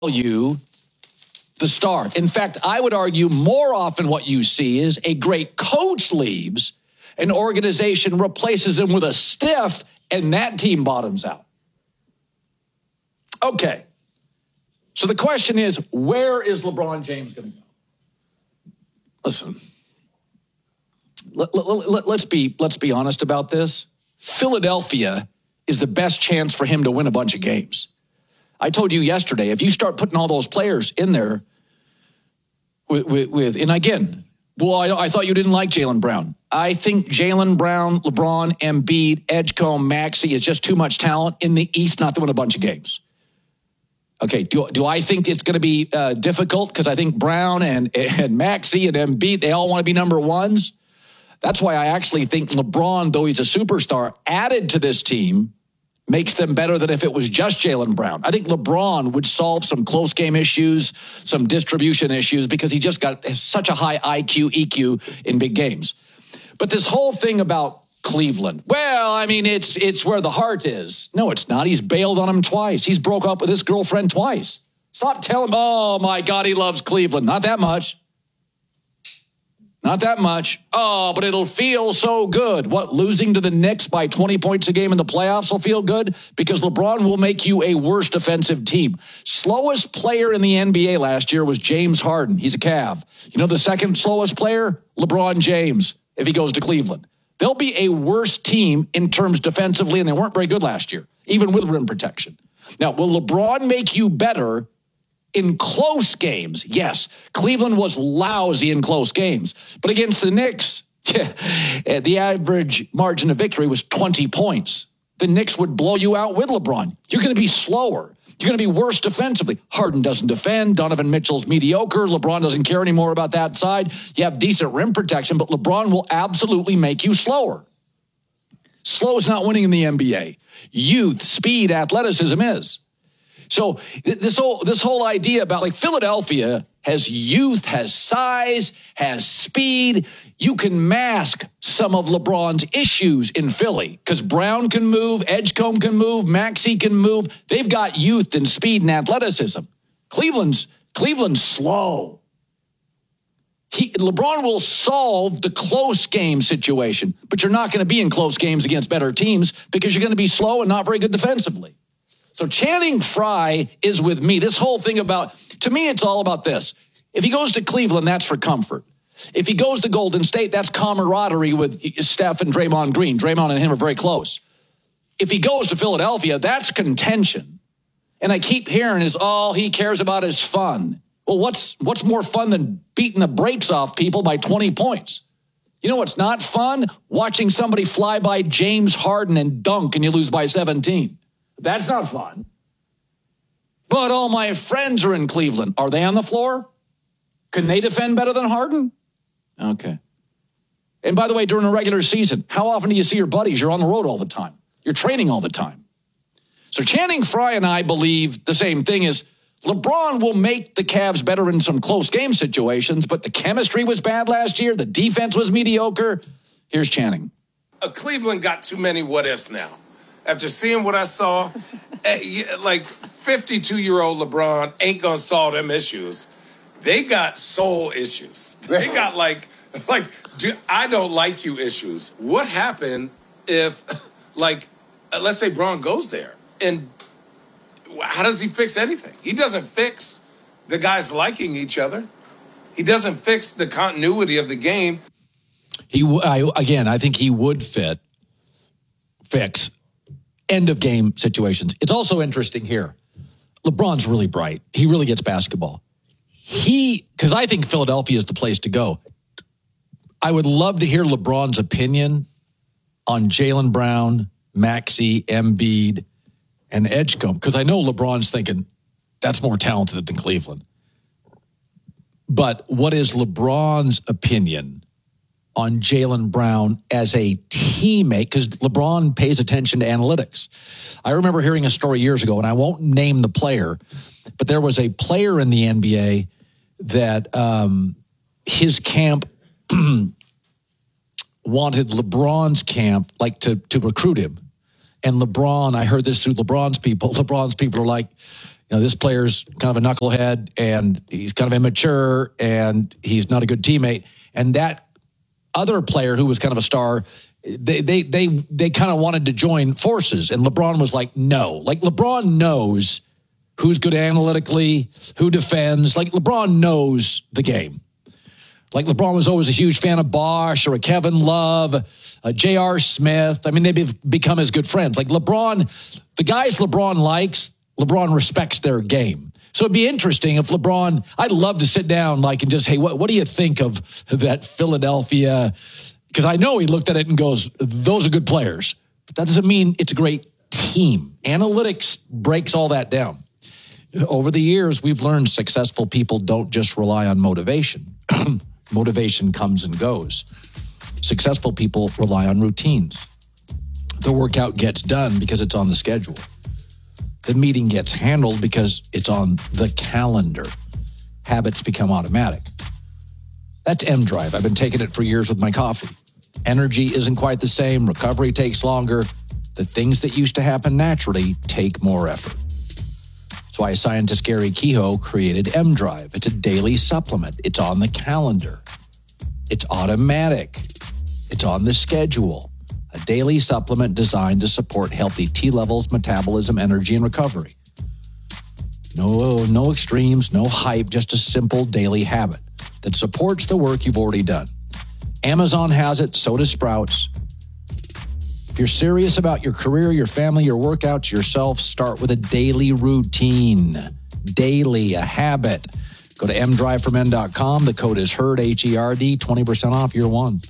you the star. In fact, I would argue more often what you see is a great coach leaves, an organization replaces him with a stiff, and that team bottoms out. Okay. So the question is, where is LeBron James going to go? Listen, let's be honest about this. Philadelphia is the best chance for him to win a bunch of games. I told you yesterday, if you start putting all those players in there with and again, well, I thought you didn't like Jaylen Brown. I think Jaylen Brown, LeBron, Embiid, Edgecombe, Maxey is just too much talent in the East not to win a bunch of games. Okay, do I think it's going to be difficult? Because I think Brown and Maxey and Embiid, they all want to be number ones. That's why I actually think LeBron, though he's a superstar, added to this team makes them better than if it was just Jaylen Brown. I think LeBron would solve some close game issues, some distribution issues, because he just got such a high IQ, EQ in big games. But this whole thing about Cleveland, well, I mean, it's where the heart is. No, it's not. He's bailed on him twice. He's broke up with his girlfriend twice. Stop telling him, oh, my God, he loves Cleveland. Not that much. Not that much. Oh, but it'll feel so good. What, losing to the Knicks by 20 points a game in the playoffs will feel good? Because LeBron will make you a worse defensive team. Slowest player in the NBA last year was James Harden. He's a Cav. You know the second slowest player? LeBron James, if he goes to Cleveland. They'll be a worse team in terms defensively, and they weren't very good last year, even with rim protection. Now, will LeBron make you better in close games? Yes. Cleveland was lousy in close games. But against the Knicks, the average margin of victory was 20 points. The Knicks would blow you out with LeBron. You're going to be slower. You're going to be worse defensively. Harden doesn't defend. Donovan Mitchell's mediocre. LeBron doesn't care anymore about that side. You have decent rim protection, but LeBron will absolutely make you slower. Slow is not winning in the NBA. Youth, speed, athleticism is. So this whole idea about like Philadelphia has youth, has size, has speed. You can mask some of LeBron's issues in Philly because Brown can move, Edgecombe can move, Maxey can move. They've got youth and speed and athleticism. Cleveland's slow. LeBron will solve the close game situation, but you're not going to be in close games against better teams because you're going to be slow and not very good defensively. So Channing Frye is with me. This whole thing to me, it's all about this. If he goes to Cleveland, that's for comfort. If he goes to Golden State, that's camaraderie with Steph and Draymond Green. Draymond and him are very close. If he goes to Philadelphia, that's contention. And I keep hearing all he cares about is fun. Well, what's more fun than beating the brakes off people by 20 points? You know what's not fun? Watching somebody fly by James Harden and dunk and you lose by 17. That's not fun. But all my friends are in Cleveland. Are they on the floor? Can they defend better than Harden? Okay. And by the way, during a regular season, how often do you see your buddies? You're on the road all the time. You're training all the time. So Channing Frye and I believe the same thing is LeBron will make the Cavs better in some close game situations, but the chemistry was bad last year. The defense was mediocre. Here's Channing. Cleveland got too many what-ifs now. After seeing what I saw, like 52-year-old LeBron ain't going to solve them issues. They got soul issues. They got I don't like you issues. What happened if, let's say Braun goes there? And how does he fix anything? He doesn't fix the guys liking each other. He doesn't fix the continuity of the game. I think he would fix end of game situations. It's also interesting here. LeBron's really bright. He really gets basketball. Because I think Philadelphia is the place to go. I would love to hear LeBron's opinion on Jaylen Brown, Maxey, Embiid, and Edgecombe, because I know LeBron's thinking that's more talented than Cleveland. But what is LeBron's opinion on Jaylen Brown as a teammate? Because LeBron pays attention to analytics. I remember hearing a story years ago, and I won't name the player, but there was a player in the NBA that his camp wanted LeBron's camp to recruit him. And LeBron, I heard this through LeBron's people. LeBron's people are like, this player's kind of a knucklehead and he's kind of immature and he's not a good teammate. And that other player who was kind of a star, they kind of wanted to join forces. And LeBron was like, no. Like, LeBron knows who's good analytically, who defends. Like, LeBron knows the game. Like, LeBron was always a huge fan of Bosh or a Kevin Love, a J.R. Smith. I mean, they've become as good friends. Like, LeBron, the guys LeBron likes, LeBron respects their game. So it'd be interesting if LeBron, I'd love to sit down and just, hey, what do you think of that Philadelphia? Because I know he looked at it and goes, those are good players. But that doesn't mean it's a great team. Analytics breaks all that down. Over the years, we've learned successful people don't just rely on motivation. Motivation comes and goes. Successful people rely on routines. The workout gets done because it's on the schedule. The meeting gets handled because it's on the calendar. Habits become automatic. That's M Drive. I've been taking it for years with my coffee. Energy isn't quite the same. Recovery takes longer. The things that used to happen naturally take more effort. That's why scientist Gary Kehoe created M Drive. It's a daily supplement. It's on the calendar. It's automatic. It's on the schedule. A daily supplement designed to support healthy T levels, metabolism, energy, and recovery. No extremes, no hype, just a simple daily habit that supports the work you've already done. Amazon has it, so does Sprouts. If you're serious about your career, your family, your workouts, yourself, start with a daily routine. Daily, a habit. Go to mdriveformen.com. The code is HERD, H-E-R-D, 20% off year one.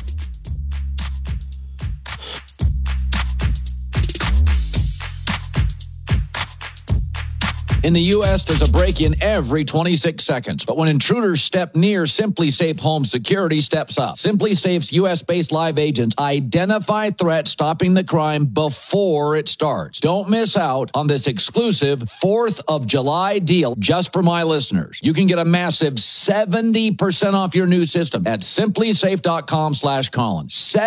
In the U.S., there's a break-in every 26 seconds. But when intruders step near, SimpliSafe Home Security steps up. SimpliSafe's U.S.-based live agents identify threats, stopping the crime before it starts. Don't miss out on this exclusive 4th of July deal just for my listeners. You can get a massive 70% off your new system at simplisafe.com/Colin.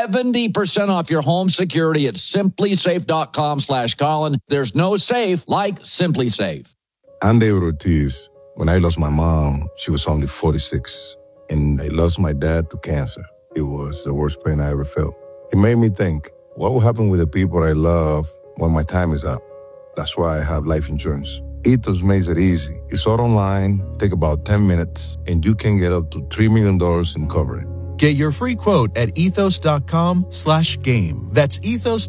70% off your home security at simplisafe.com/Colin. There's no safe like SimpliSafe. I'm David Ortiz. When I lost my mom, she was only 46, and I lost my dad to cancer. It was the worst pain I ever felt. It made me think, what will happen with the people I love when my time is up? That's why I have life insurance. Ethos makes it easy. It's all online, take about 10 minutes, and you can get up to $3 million in coverage. Get your free quote at ethos.com/game. That's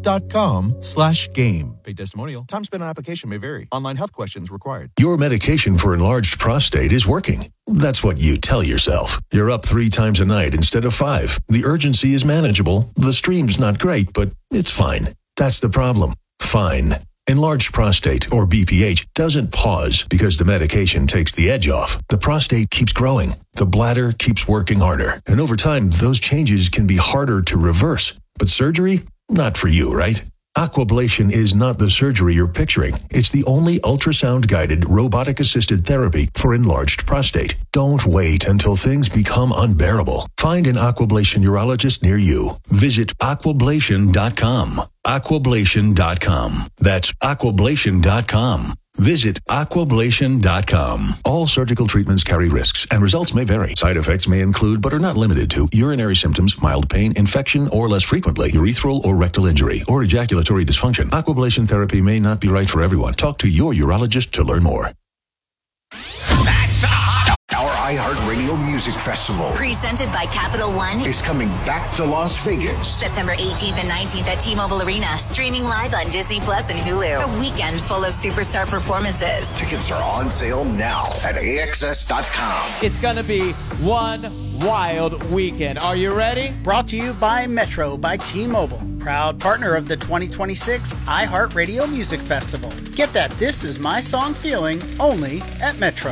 ethos.com/game. Paid testimonial. Time spent on application may vary. Online health questions required. Your medication for enlarged prostate is working. That's what you tell yourself. You're up 3 times a night instead of 5. The urgency is manageable. The stream's not great, but it's fine. That's the problem. Fine. Enlarged prostate, or BPH, doesn't pause because the medication takes the edge off. The prostate keeps growing. The bladder keeps working harder. And over time, those changes can be harder to reverse. But surgery? Not for you, right? Aquablation is not the surgery you're picturing. It's the only ultrasound-guided, robotic-assisted therapy for enlarged prostate. Don't wait until things become unbearable. Find an Aquablation urologist near you. Visit aquablation.com. Aquablation.com. That's aquablation.com. Visit aquablation.com. All surgical treatments carry risks, and results may vary. Side effects may include, but are not limited to, urinary symptoms, mild pain, infection, or less frequently, urethral or rectal injury, or ejaculatory dysfunction. Aquablation therapy may not be right for everyone. Talk to your urologist to learn more. That's a hot. Our iHeartRadio Music Festival, presented by Capital One, is coming back to Las Vegas. September 18th and 19th at T-Mobile Arena. Streaming live on Disney Plus and Hulu. A weekend full of superstar performances. Tickets are on sale now at AXS.com. It's going to be one wild weekend. Are you ready? Brought to you by Metro by T-Mobile, proud partner of the 2026 iHeartRadio Music Festival. Get that This Is My Song feeling only at Metro.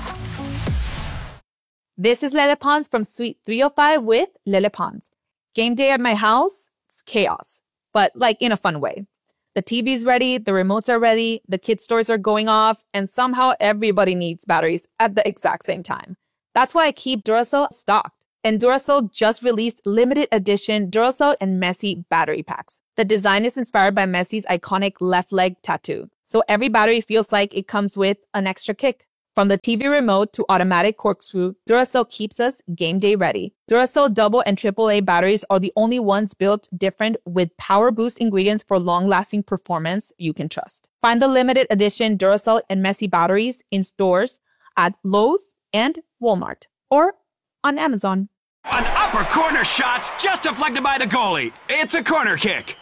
This is Lele Pons from Suite 305 with Lele Pons. Game day at my house, it's chaos, but like in a fun way. The TV's ready, the remotes are ready, the kids' toys are going off, and somehow everybody needs batteries at the exact same time. That's why I keep Duracell stocked. And Duracell just released limited edition Duracell and Messi battery packs. The design is inspired by Messi's iconic left leg tattoo. so every battery feels like it comes with an extra kick. From the TV remote to automatic corkscrew, Duracell keeps us game day ready. Duracell double and AAA batteries are the only ones built different with power boost ingredients for long-lasting performance you can trust. Find the limited edition Duracell and Messi batteries in stores at Lowe's and Walmart or on Amazon. An upper corner shot's just deflected by the goalie. It's a corner kick.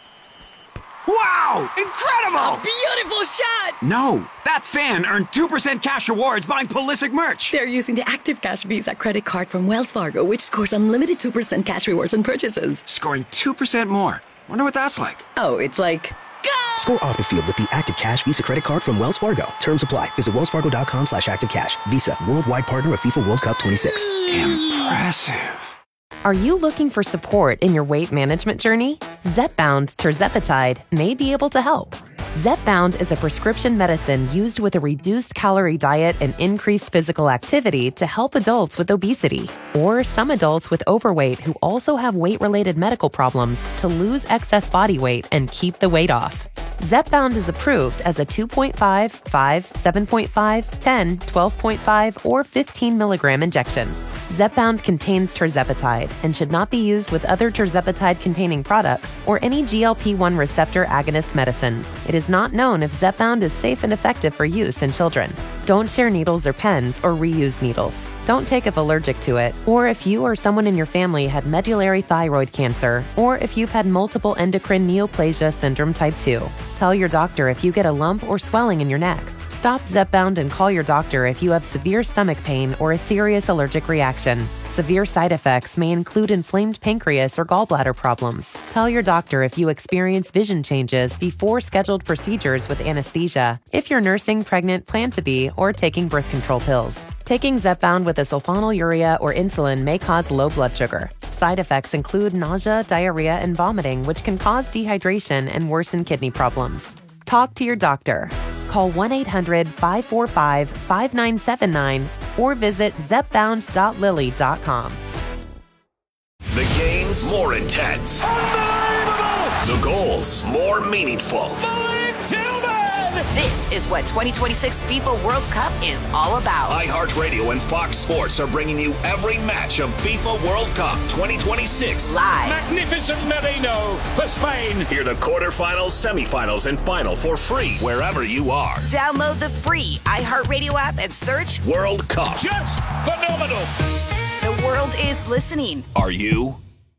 Wow! Incredible! A beautiful shot! No, that fan earned 2% cash rewards buying Pulisic merch. They're using the Active Cash Visa credit card from Wells Fargo, which scores unlimited 2% cash rewards on purchases. Scoring 2% more. Wonder what that's like. Oh, it's like... Go! Score off the field with the Active Cash Visa credit card from Wells Fargo. Terms apply. Visit wellsfargo.com/activecash. Visa, worldwide partner of FIFA World Cup 26. Impressive. Are you looking for support in your weight management journey? Zepbound tirzepatide may be able to help. Zepbound is a prescription medicine used with a reduced calorie diet and increased physical activity to help adults with obesity or some adults with overweight who also have weight-related medical problems to lose excess body weight and keep the weight off. Zepbound is approved as a 2.5, 5, 7.5, 10, 12.5, or 15 milligram injection. Zepbound contains tirzepatide and should not be used with other tirzepatide-containing products or any GLP-1 receptor agonist medicines. It is not known if Zepbound is safe and effective for use in children. Don't share needles or pens or reuse needles. Don't take if allergic to it, or if you or someone in your family had medullary thyroid cancer, or if you've had multiple endocrine neoplasia syndrome type 2. Tell your doctor if you get a lump or swelling in your neck. Stop Zepbound and call your doctor if you have severe stomach pain or a serious allergic reaction. Severe side effects may include inflamed pancreas or gallbladder problems. Tell your doctor if you experience vision changes before scheduled procedures with anesthesia, if you're nursing, pregnant, plan to be, or taking birth control pills. Taking Zepbound with a sulfonylurea or insulin may cause low blood sugar. Side effects include nausea, diarrhea, and vomiting, which can cause dehydration and worsen kidney problems. Talk to your doctor. Call 1-800-545-5979 or visit zepbound.lily.com. The games more intense. Unbelievable! The goals more meaningful. Malik Tillman! This is what 2026 FIFA World Cup is all about. iHeartRadio and Fox Sports are bringing you every match of FIFA World Cup 2026 live. Magnificent Merino for Spain. Hear the quarterfinals, semifinals, and final for free wherever you are. Download the free iHeartRadio app and search World Cup. Just phenomenal. The world is listening. Are you?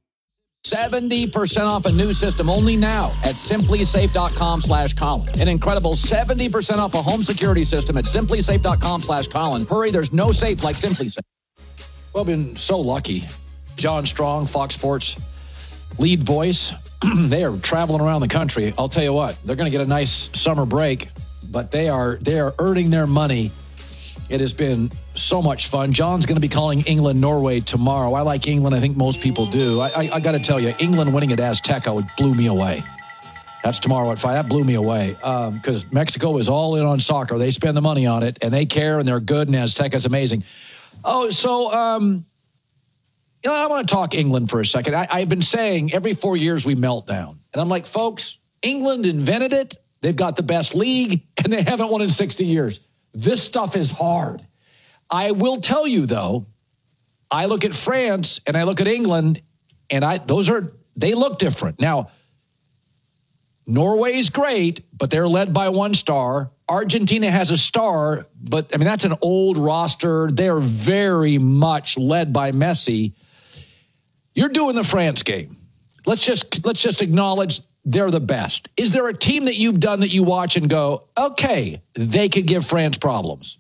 70% off a new system only now at simplysafe.com/Colin. An incredible 70% off a home security system at simplysafe.com/Colin. Hurry, there's no safe like SimpliSafe. Well, I've been so lucky. John Strong, Fox Sports lead voice. They are traveling around the country. I'll tell you what, they're going to get a nice summer break, but they are earning their money. It has been so much fun. John's going to be calling England-Norway tomorrow. I like England. I think most people do. I got to tell you, England winning at Azteca blew me away. That's tomorrow at 5. That blew me away because Mexico is all in on soccer. They spend the money on it, and they care, and they're good, and Azteca's amazing. Oh, so I want to talk England for a second. I've been saying every 4 years we melt down. And I'm like, folks, England invented it. They've got the best league, and they haven't won in 60 years. This stuff is hard. I will tell you, though, I look at France and I look at England, and they look different. Now, Norway's great, but they're led by one star. Argentina has a star, but, I mean, that's an old roster. They're very much led by Messi. You're doing the France game. Let's just acknowledge they're the best. Is there a team that you've done that you watch and go, okay, they could give France problems?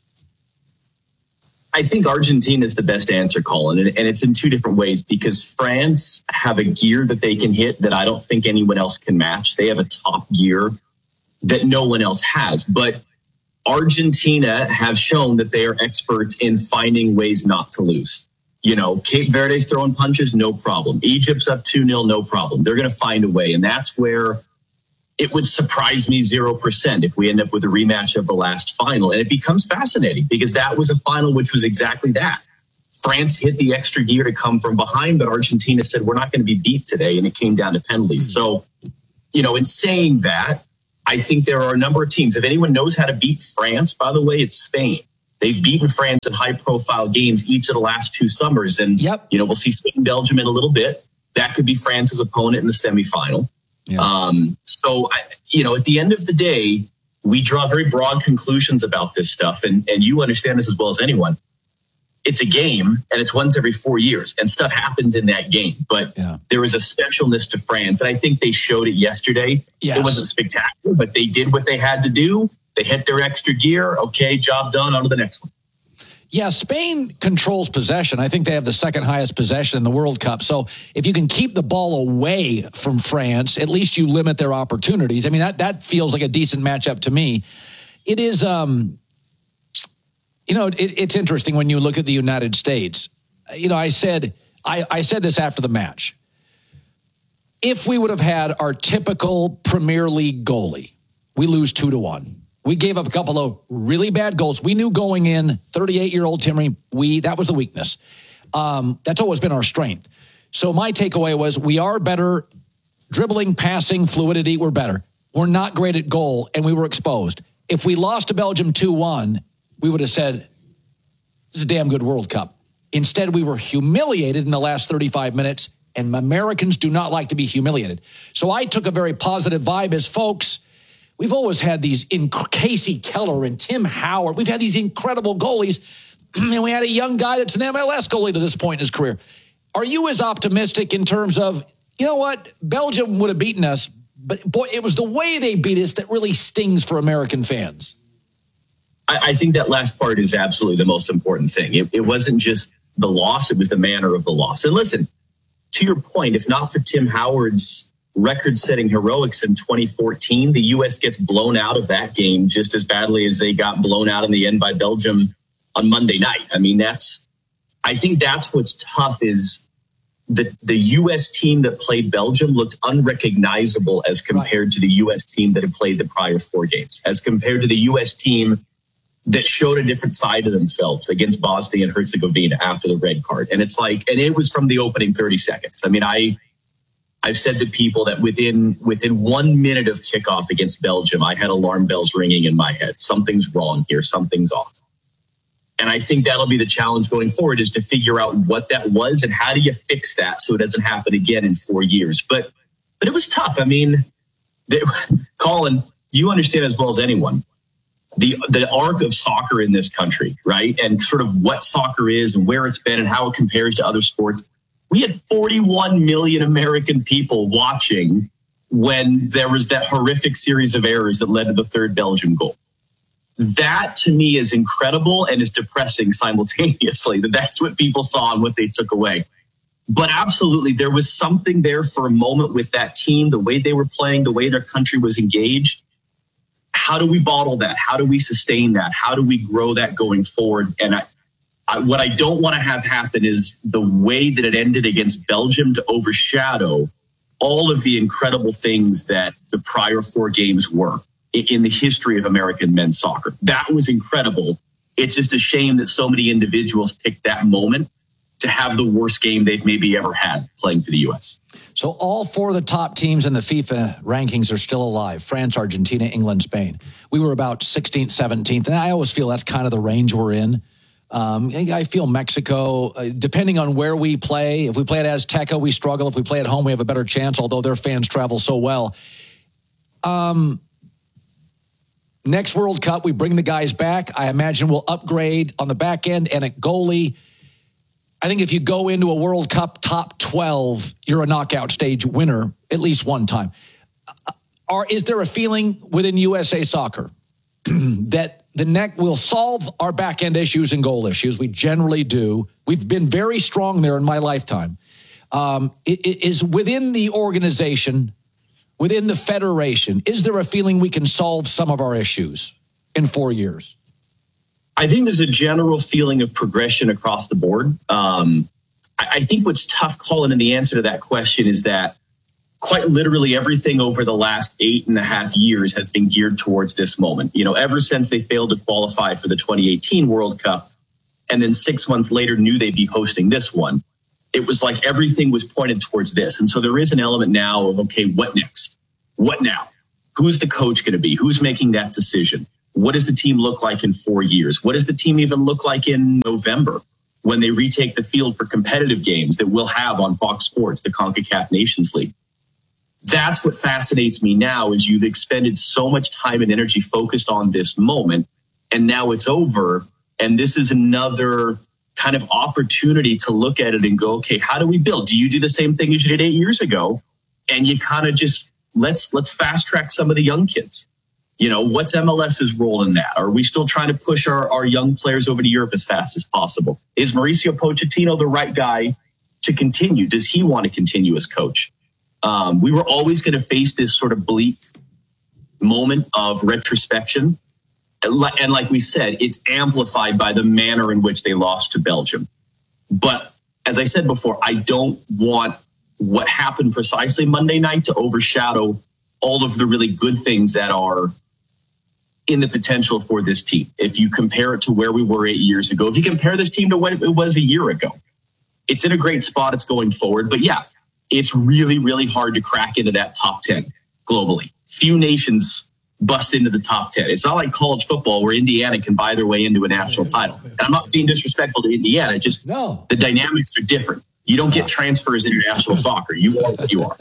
I think Argentina is the best answer, Colin, and it's in two different ways because France have a gear that they can hit that I don't think anyone else can match. They have a top gear that no one else has. But Argentina have shown that they are experts in finding ways not to lose. You know, Cape Verde's throwing punches, no problem. Egypt's up 2-0, no problem. They're going to find a way. And that's where it would surprise me 0% if we end up with a rematch of the last final. And it becomes fascinating because that was a final which was exactly that. France hit the extra gear to come from behind, but Argentina said, we're not going to be beat today. And it came down to penalties. So, you know, in saying that, I think there are a number of teams. If anyone knows how to beat France, by the way, it's Spain. They've beaten France in high-profile games each of the last 2 summers. And, we'll see Spain, Belgium in a little bit. That could be France's opponent in the semifinal. Yeah. So, at the end of the day, we draw very broad conclusions about this stuff. And you understand this as well as anyone. It's a game, and it's once every 4 years, and stuff happens in that game. But there is a specialness to France, and I think they showed it yesterday. Yes. It wasn't spectacular, but they did what they had to do. They hit their extra gear. Okay, job done. On to the next one. Yeah, Spain controls possession. I think they have the second highest possession in the World Cup. So if you can keep the ball away from France, at least you limit their opportunities. I mean, that feels like a decent matchup to me. It is... it's interesting when you look at the United States. I said this after the match. If we would have had our typical Premier League goalie, we lose 2-1. We gave up a couple of really bad goals. We knew going in, 38-year-old Timmy, that was the weakness. That's always been our strength. So my takeaway was we are better dribbling, passing, fluidity. We're better. We're not great at goal, and we were exposed. If we lost to Belgium 2-1, we would have said, this is a damn good World Cup. Instead, we were humiliated in the last 35 minutes, and Americans do not like to be humiliated. So I took a very positive vibe as folks. We've always had these Casey Keller and Tim Howard. We've had these incredible goalies, and we had a young guy that's an MLS goalie to this point in his career. Are you as optimistic in terms of, you know what, Belgium would have beaten us, but boy, it was the way they beat us that really stings for American fans? I think that last part is absolutely the most important thing. It wasn't just the loss, it was the manner of the loss. And listen, to your point, if not for Tim Howard's record-setting heroics in 2014, the U.S. gets blown out of that game just as badly as they got blown out in the end by Belgium on Monday night. I mean, I think that's what's tough is the U.S. team that played Belgium looked unrecognizable as compared to the U.S. team that had played the prior 4 games, as compared to the U.S. team that showed a different side of themselves against Bosnia and Herzegovina after the red card. And it's like, and it was from the opening 30 seconds. I mean, I've said to people that within 1 minute of kickoff against Belgium, I had alarm bells ringing in my head. Something's wrong here. Something's off. And I think that'll be the challenge going forward, is to figure out what that was and how do you fix that so it doesn't happen again in 4 years. But it was tough. I mean, Colin, you understand as well as anyone the arc of soccer in this country, right? And sort of what soccer is and where it's been and how it compares to other sports. We had 41 million American people watching when there was that horrific series of errors that led to the 3rd Belgium goal. That to me is incredible and is depressing simultaneously, that's what people saw and what they took away. But absolutely, there was something there for a moment with that team, the way they were playing, the way their country was engaged. How do we bottle that? How do we sustain that? How do we grow that going forward? And what I don't want to have happen is the way that it ended against Belgium to overshadow all of the incredible things that the prior 4 games were in the history of American men's soccer. That was incredible. It's just a shame that so many individuals picked that moment to have the worst game they've maybe ever had playing for the U.S. So all 4 of the top teams in the FIFA rankings are still alive: France, Argentina, England, Spain. We were about 16th, 17th, and I always feel that's kind of the range we're in. I feel Mexico, depending on where we play, if we play at Azteca, we struggle. If we play at home, we have a better chance, although their fans travel so well. Next World Cup, we bring the guys back. I imagine we'll upgrade on the back end and at goalie. I think if you go into a World Cup top 12, you're a knockout stage winner at least one time. Is there a feeling within USA Soccer that the neck will solve our back end issues and goal issues? We generally do. We've been very strong there in my lifetime. It is within the organization, within the federation, is there a feeling we can solve some of our issues in 4 years? I think there's a general feeling of progression across the board. I think what's tough, Colin, in the answer to that question is that quite literally everything over the last 8.5 years has been geared towards this moment. You know, ever since they failed to qualify for the 2018 World Cup, and then 6 months later knew they'd be hosting this one, it was like everything was pointed towards this. And so there is an element now of, okay, what next? What now? Who's the coach going to be? Who's making that decision? What does the team look like in 4 years? What does the team even look like in November when they retake the field for competitive games that we'll have on Fox Sports, the CONCACAF Nations League? That's what fascinates me now, is you've expended so much time and energy focused on this moment, and now it's over. And this is another kind of opportunity to look at it and go, okay, how do we build? Do you do the same thing as you did 8 years ago? And you kind of just, let's fast track some of the young kids. You know, what's MLS's role in that? Are we still trying to push our young players over to Europe as fast as possible? Is Mauricio Pochettino the right guy to continue? Does he want to continue as coach? We were always going to face this sort of bleak moment of retrospection. And like we said, it's amplified by the manner in which they lost to Belgium. But as I said before, I don't want what happened precisely Monday night to overshadow all of the really good things that are in the potential for this team. If you compare it to where we were 8 years ago, if you compare this team to what it was a year ago, it's in a great spot. It's going forward. But yeah, it's really, really hard to crack into that top 10 globally. Few nations bust into the top 10. It's not like college football where Indiana can buy their way into a national title. And I'm not being disrespectful to Indiana. Just the dynamics are different. You don't get transfers in international soccer. You are what you are.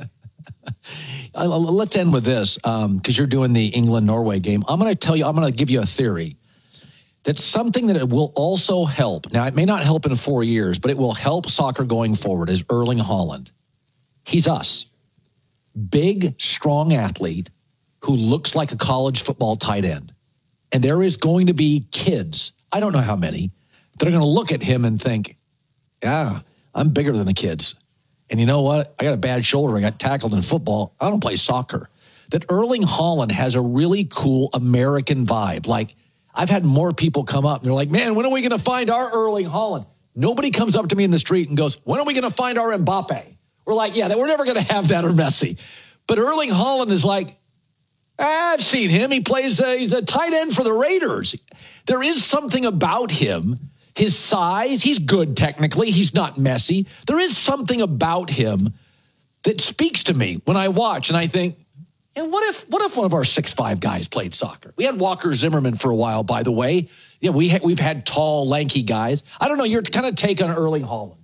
Let's end with this, because you're doing the England-Norway game. I'm going to give you a theory that's something that it will also help. Now, it may not help in 4 years, but it will help soccer going forward, is Erling Haaland. He's us. Big, strong athlete who looks like a college football tight end. And there is going to be kids, I don't know how many, that are going to look at him and think, yeah, I'm bigger than the kids. And you know what? I got a bad shoulder. I got tackled in football. I don't play soccer. That Erling Haaland has a really cool American vibe. Like, I've had more people come up and they're like, man, when are we going to find our Erling Haaland? Nobody comes up to me in the street and goes, when are we going to find our Mbappe? We're like, yeah, we're never going to have that, or Messi. But Erling Haaland is like, I've seen him. He plays, he's a tight end for the Raiders. There is something about him. His size, he's good technically. He's not Messi. There is something about him that speaks to me when I watch and I think, and what if one of our 6'5" guys played soccer? We had Walker Zimmerman for a while, by the way. Yeah, we've had tall, lanky guys. I don't know, your kind of take on Erling Haaland.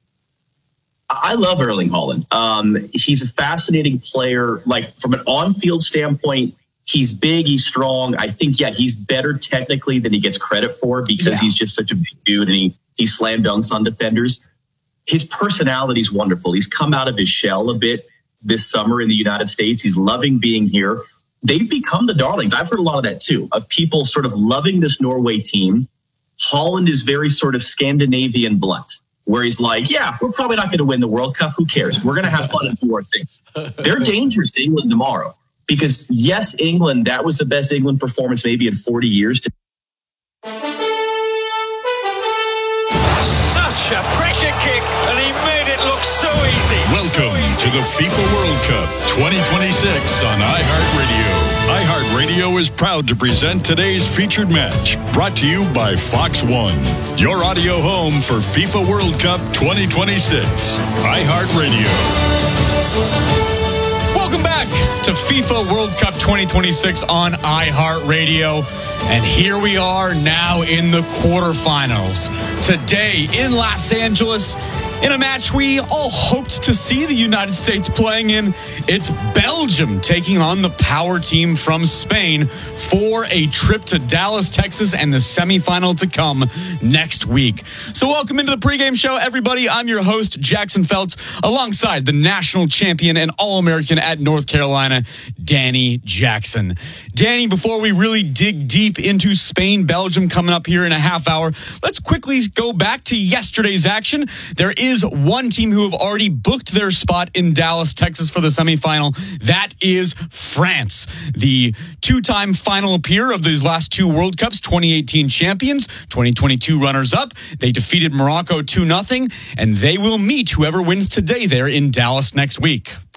I love Erling Haaland. He's a fascinating player. Like, from an on-field standpoint, he's big, he's strong. I think, yeah, he's better technically than he gets credit for, because he's just such a big dude and he slam dunks on defenders. His personality is wonderful. He's come out of his shell a bit this summer in the United States. He's loving being here. They've become the darlings. I've heard a lot of that too, of people sort of loving this Norway team. Haaland is very sort of Scandinavian blunt, where he's like, yeah, we're probably not going to win the World Cup. Who cares? We're going to have fun and do our thing. They're dangerous to England tomorrow. Because, yes, England, that was the best England performance maybe in 40 years. Such a pressure kick, and he made it look so easy. Welcome to the FIFA World Cup 2026 on iHeartRadio. iHeartRadio is proud to present today's featured match, brought to you by Fox One, your audio home for FIFA World Cup 2026. iHeartRadio. Welcome back to FIFA World Cup 2026 on iHeartRadio. And here we are now in the quarterfinals. Today in Los Angeles, in a match we all hoped to see the United States playing in. It's Belgium taking on the power team from Spain for a trip to Dallas, Texas, and the semifinal to come next week. So welcome into the pregame show, everybody. I'm your host, Jackson Feltz, alongside the national champion and All-American at North Carolina, Danny Jackson. Danny, before we really dig deep into Spain-Belgium coming up here in a half hour, let's quickly go back to yesterday's action. There is one team who have already booked their spot in Dallas, Texas for the semifinal. That is France, the two-time final appear of these last two World Cups, 2018 champions, 2022 runners-up. They defeated Morocco 2-0, and they will meet whoever wins today there in Dallas next week.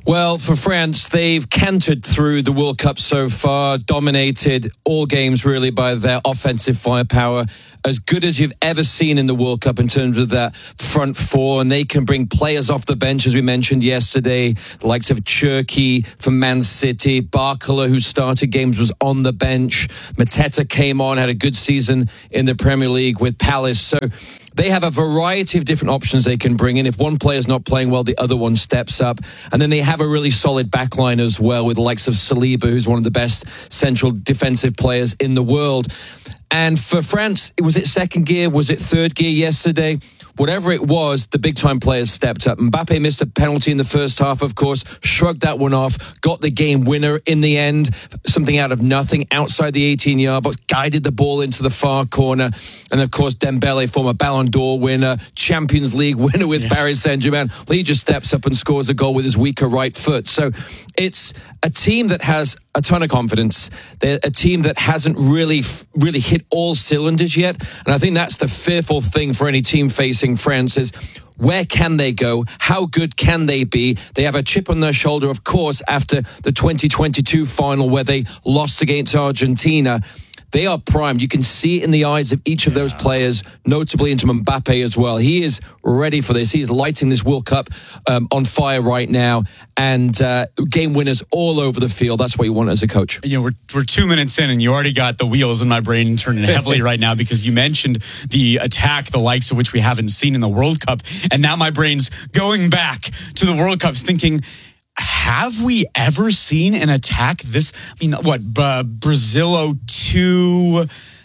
Well, for France, they've cantered through the World Cup so far, dominated all games really by their offensive firepower, as good as you've ever seen in the World Cup in terms of that front four, and they can bring players off the bench, as we mentioned yesterday, the likes of Cherki from Man City, Barcola, who started games, was on the bench, Mateta came on, had a good season in the Premier League with Palace, so they have a variety of different options they can bring in. If one player's not playing well, the other one steps up. And then they have a really solid backline as well with the likes of Saliba, who's one of the best central defensive players in the world. And for France, was it second gear? Was it third gear yesterday? Whatever it was, the big-time players stepped up. Mbappe missed a penalty in the first half, of course, shrugged that one off, got the game winner in the end, something out of nothing, outside the 18-yard box, guided the ball into the far corner. And, of course, Dembele, former Ballon d'Or winner, Champions League winner with Paris Saint-Germain, well, he just steps up and scores a goal with his weaker right foot. So it's a team that has a ton of confidence. They're a team that hasn't really hit all cylinders yet. And I think that's the fearful thing for any team facing France is, where can they go? How good can they be? They have a chip on their shoulder, of course, after the 2022 final where they lost against Argentina. They are primed. You can see it in the eyes of each of those players, notably into Mbappe as well. He is ready for this. He is lighting this World Cup on fire right now, and game winners all over the field. That's what you want as a coach. You know, we're 2 minutes in, and you already got the wheels in my brain turning heavily right now because you mentioned the attack, the likes of which we haven't seen in the World Cup, and now my brain's going back to the World Cups thinking, have we ever seen an attack this? I mean, what, Brazil 02?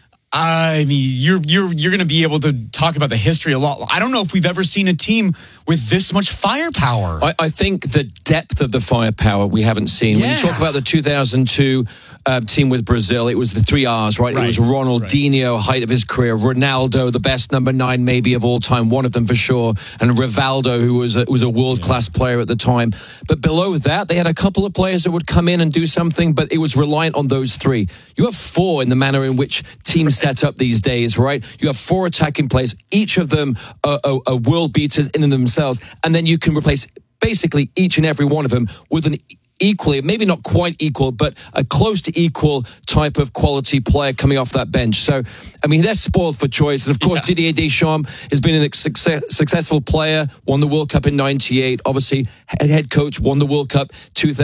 I mean, you're going to be able to talk about the history a lot. I don't know if we've ever seen a team with this much firepower. I think the depth of the firepower we haven't seen. When you talk about the 2002 team with Brazil, it was the 3 R's, right? It was Ronaldinho, height of his career, Ronaldo, the best number 9 maybe of all time, one of them for sure, and Rivaldo, who was a world-class player at the time. But below that, they had a couple of players that would come in and do something, but it was reliant on those 3. You have 4 in the manner in which teams set up these days, right? You have 4 attacking players. Each of them are world beaters in themselves, and then you can replace basically each and every one of them with an equally, maybe not quite equal, but a close to equal type of quality player coming off that bench. So, I mean, they're spoiled for choice. And of course, Didier Deschamps has been a successful player, won the World Cup in 98, obviously head coach, won the World Cup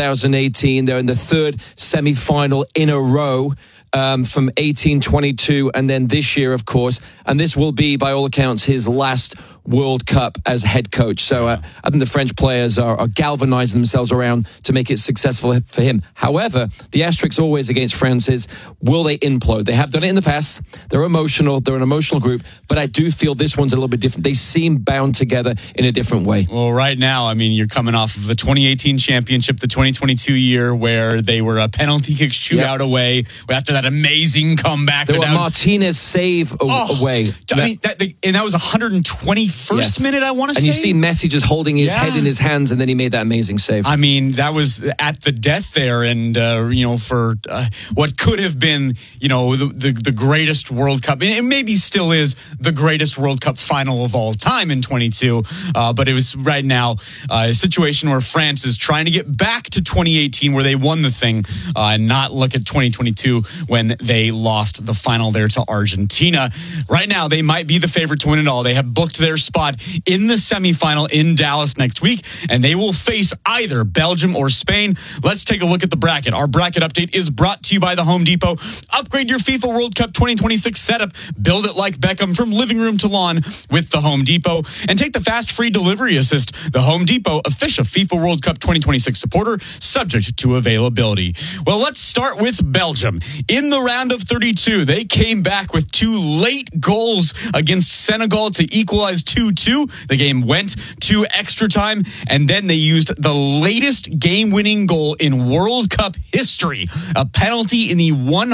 2018. They're in the 3rd semi-final in a row. From 18-22 and then this year, of course. And this will be, by all accounts, his last World Cup as head coach. So I think the French players are galvanizing themselves around to make it successful for him. However, the asterisk always against France is, will they implode? They have done it in the past. They're emotional. They're an emotional group. But I do feel this one's a little bit different. They seem bound together in a different way. Well, right now, I mean, you're coming off of the 2018 championship, the 2022 year where they were a penalty kick shootout away after that amazing comeback. There were Martinez save away. I mean, that was 121st minute, I want to say. And you see Messi just holding his head in his hands, and then he made that amazing save. I mean, that was at the death there, and for what could have been, the greatest World Cup, and it maybe still is the greatest World Cup final of all time in 22. But it was right now a situation where France is trying to get back to 2018, where they won the thing, and not look at 2022 when they lost the final there to Argentina. Right now, they might be the favorite to win it all. They have booked their spot in the semifinal in Dallas next week, and they will face either Belgium or Spain. Let's take a look at the bracket. Our bracket update is brought to you by the Home Depot. Upgrade your FIFA World Cup 2026 setup. Build it like Beckham from living room to lawn with the Home Depot. And take the fast free delivery assist. The Home Depot, official FIFA World Cup 2026 supporter, subject to availability. Well, let's start with Belgium. In the round of 32, they came back with 2 late goals against Senegal to equalize 2-2. The game went to extra time, and then they used the latest game-winning goal in World Cup history, a penalty in the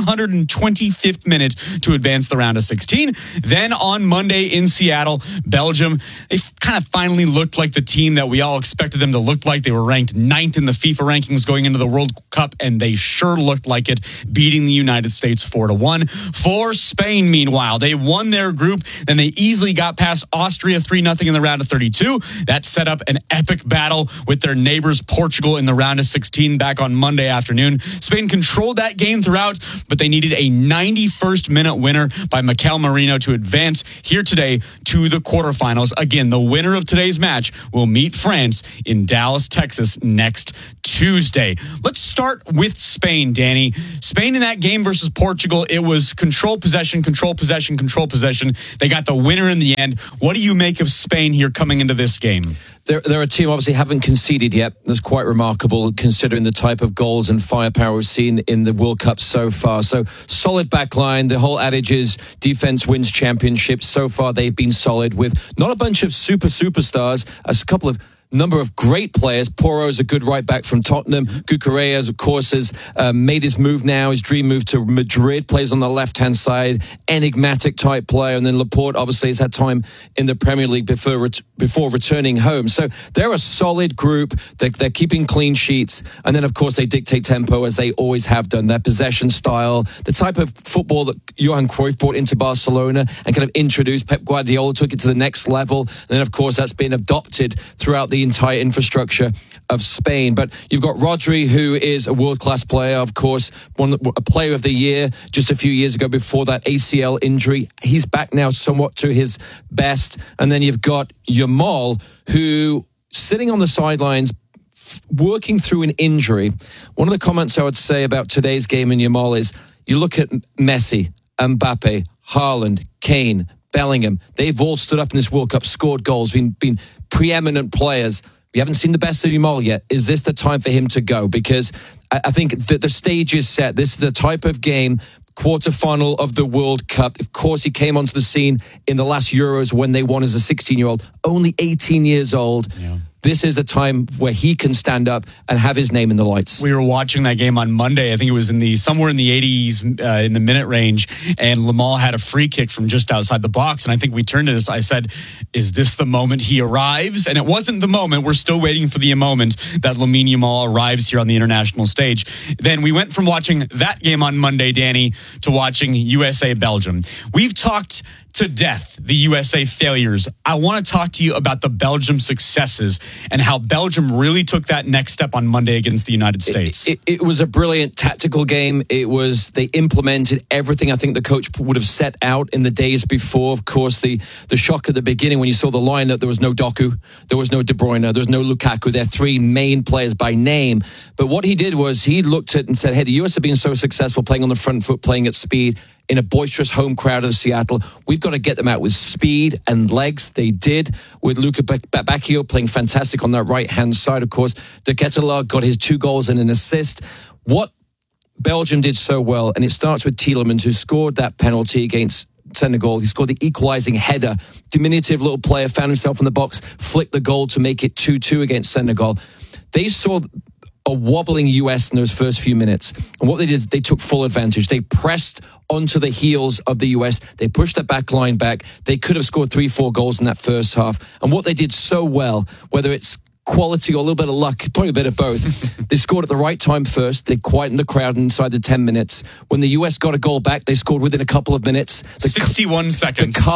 125th minute to advance the round of 16. Then on Monday in Seattle, Belgium, they kind of finally looked like the team that we all expected them to look like. They were ranked 9th in the FIFA rankings going into the World Cup, and they sure looked like it, beating the United States 4-1. For Spain, meanwhile, they won their group, then they easily got past Austria Austria 3-0 in the round of 32. That set up an epic battle with their neighbors Portugal in the round of 16 back on Monday afternoon. Spain controlled that game throughout, but they needed a 91st minute winner by Mikel Merino to advance here today to the quarterfinals. Again, the winner of today's match will meet France in Dallas, Texas next Tuesday. Let's start with Spain, Danny. Spain in that game versus Portugal, it was control possession. They got the winner in the end. What do you make of Spain here coming into this game? They're a team obviously haven't conceded yet. That's quite remarkable considering the type of goals and firepower we've seen in the World Cup so far. So solid backline. The whole adage is defense wins championships. So far they've been solid with not a bunch of superstars, a couple of number of great players. Porro is a good right back from Tottenham. Cucurella, of course, has made his move now, his dream move to Madrid, plays on the left-hand side, enigmatic type player. And then Laporte obviously has had time in the Premier League before returning home. So they're a solid group. They're keeping clean sheets. And then, of course, they dictate tempo as they always have done. Their possession style, the type of football that Johan Cruyff brought into Barcelona and kind of introduced. Pep Guardiola took it to the next level. And then, of course, that's been adopted throughout the entire infrastructure of Spain. But you've got Rodri, who is a world-class player, of course, a player of the year just a few years ago before that ACL injury. He's back now somewhat to his best. And then you've got Yamal, who sitting on the sidelines working through an injury. One of the comments I would say about today's game in Yamal is you look at Messi, Mbappe, Haaland, Kane, Bellingham. They've all stood up in this World Cup, scored goals, been preeminent players. We haven't seen the best of Yamal yet. Is this the time for him to go? Because I think that the stage is set. This is the type of game, quarterfinal of the World Cup. Of course, he came onto the scene in the last Euros when they won as a 16-year-old, only 18 years old. Yeah. This is a time where he can stand up and have his name in the lights. We were watching that game on Monday. I think it was somewhere in the 80s in the minute range, and Yamal had a free kick from just outside the box. And I think we turned to this. I said, "Is this the moment he arrives?" And it wasn't the moment. We're still waiting for the moment that Lamine Yamal arrives here on the international stage. Then we went from watching that game on Monday, Danny, to watching USA-Belgium. We've talked to death the USA failures. I want to talk to you about the Belgium successes and how Belgium really took that next step on Monday against the United States. It was a brilliant tactical game. They implemented everything I think the coach would have set out in the days before. Of course, the shock at the beginning when you saw the lineup, there was no Doku, there was no De Bruyne, there was no Lukaku. They're three main players by name. But what he did was he looked at and said, hey, the US have been so successful playing on the front foot, playing at speed, in a boisterous home crowd of Seattle. We've got to get them out with speed and legs. They did with Luka Bacchio playing fantastic on that right-hand side, of course. De Ketelaar got his 2 goals and an assist. What Belgium did so well, and it starts with Tielemans, who scored that penalty against Senegal. He scored the equalizing header. Diminutive little player, found himself in the box, flicked the goal to make it 2-2 against Senegal. They saw a wobbling US in those first few minutes. And what they did, they took full advantage. They pressed onto the heels of the US. They pushed the back line back. They could have scored 3-4 goals in that first half. And what they did so well, whether it's quality or a little bit of luck, probably a bit of both. They scored at the right time first. They quietened the crowd inside the 10 minutes. When the US got a goal back, they scored within a couple of minutes. 61 seconds. The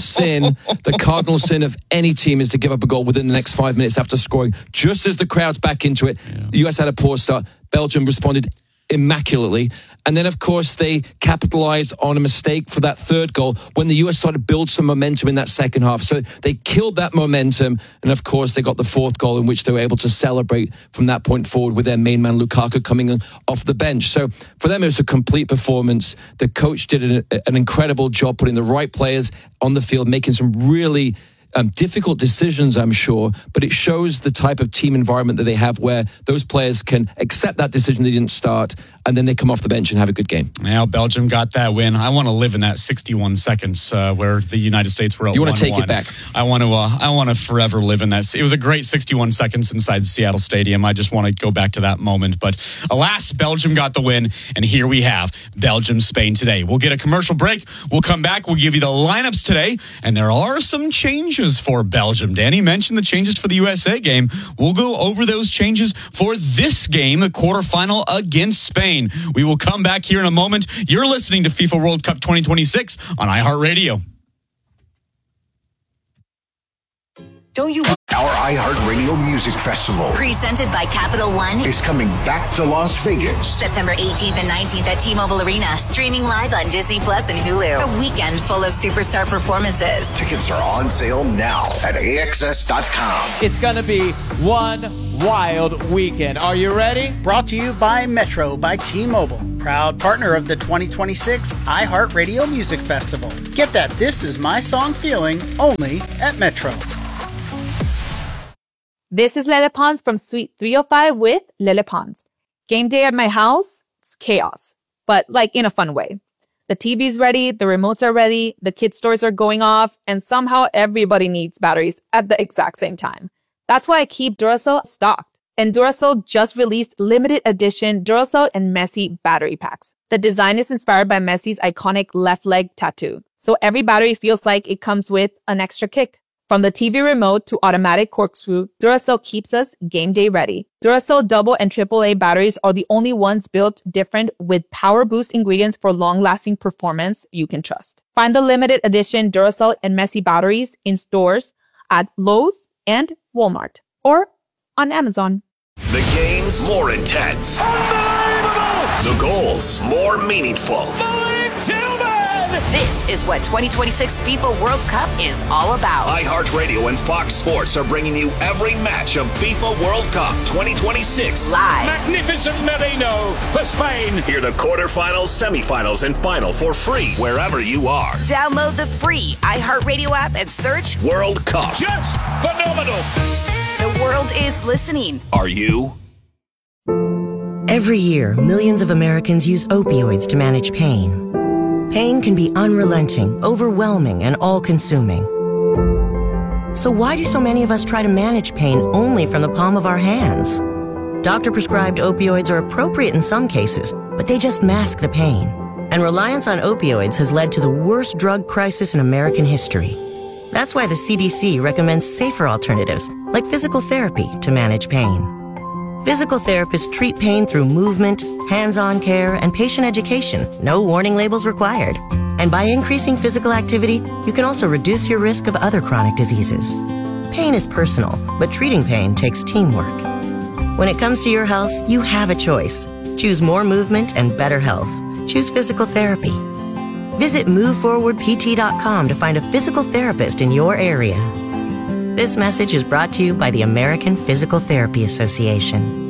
cardinal sin of any team is to give up a goal within the next 5 minutes after scoring. Just as the crowd's back into it, the US had a poor start. Belgium responded immaculately. And then, of course, they capitalized on a mistake for that third goal when the US started to build some momentum in that second half. So they killed that momentum. And, of course, they got the fourth goal in which they were able to celebrate from that point forward with their main man, Lukaku, coming off the bench. So for them, it was a complete performance. The coach did an incredible job putting the right players on the field, making some really difficult decisions, I'm sure, but it shows the type of team environment that they have where those players can accept that decision they didn't start and then they come off the bench and have a good game. Now Belgium got that win. I want to live in that 61 seconds where the United States were at 1-1. You want to take it back? I want to forever live in that. It was a great 61 seconds inside Seattle Stadium. I just want to go back to that moment. But alas, Belgium got the win, and here we have Belgium-Spain today. We'll get a commercial break. We'll come back. We'll give you the lineups today, and there are some changes for Belgium. Danny mentioned the changes for the USA game. We'll go over those changes for this game, the quarterfinal against Spain. We will come back here in a moment. You're listening to FIFA World Cup 2026 on iHeartRadio. Don't you? Our iHeartRadio Music Festival, Presented by Capital One, is coming back to Las Vegas. September 18th and 19th at T-Mobile Arena. Streaming live on Disney Plus and Hulu. A weekend full of superstar performances. Tickets are on sale now at AXS.com. It's going to be one wild weekend. Are you ready? Brought to you by Metro by T-Mobile, proud partner of the 2026 iHeartRadio Music Festival. Get that This Is My Song feeling only at Metro. This is Lele Pons from Suite 305 with Lele Pons. Game day at my house, it's chaos, but like in a fun way. The TV's ready, the remotes are ready, the kids' stores are going off, and somehow everybody needs batteries at the exact same time. That's why I keep Duracell stocked. And Duracell just released limited edition Duracell and Messi battery packs. The design is inspired by Messi's iconic left leg tattoo. So every battery feels like it comes with an extra kick. From the TV remote to automatic corkscrew, Duracell keeps us game day ready. Duracell double and AAA batteries are the only ones built different with power boost ingredients for long-lasting performance you can trust. Find the limited edition Duracell and Messi batteries in stores at Lowe's and Walmart or on Amazon. The games more intense. Unbelievable! The goals more meaningful. Malik Tillman! This is what 2026 FIFA World Cup is all about. iHeartRadio and Fox Sports are bringing you every match of FIFA World Cup 2026 live. Magnificent Merino for Spain. Hear the quarterfinals, semifinals, and final for free wherever you are. Download the free iHeartRadio app and search World Cup. Just phenomenal. The world is listening. Are you? Every year, millions of Americans use opioids to manage pain. Pain can be unrelenting, overwhelming, and all-consuming. So why do so many of us try to manage pain only from the palm of our hands? Doctor-prescribed opioids are appropriate in some cases, but they just mask the pain. And reliance on opioids has led to the worst drug crisis in American history. That's why the CDC recommends safer alternatives, like physical therapy, to manage pain. Physical therapists treat pain through movement, hands-on care, and patient education. No warning labels required. And by increasing physical activity, you can also reduce your risk of other chronic diseases. Pain is personal, but treating pain takes teamwork. When it comes to your health, you have a choice. Choose more movement and better health. Choose physical therapy. Visit MoveForwardPT.com to find a physical therapist in your area. This message is brought to you by the American Physical Therapy Association.